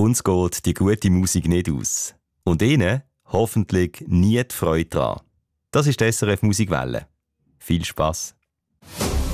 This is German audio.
Uns geht die gute Musik nicht aus. Und Ihnen hoffentlich nie die Freude daran. Das ist die SRF Musikwelle. Viel Spass.